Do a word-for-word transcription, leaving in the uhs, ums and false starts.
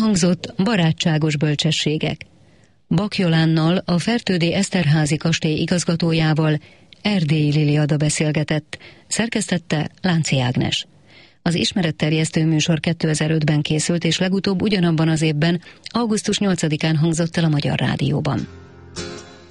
Elhangzott barátságos bölcsességek. Bak Jolánnal, a Fertődi Eszterházy kastély igazgatójával Erdélyi Liliada beszélgetett, szerkesztette Lánci Ágnes. Az ismeretterjesztő műsor kétezer-ötben készült, és legutóbb ugyanabban az évben, augusztus nyolcadikán hangzott el a Magyar Rádióban.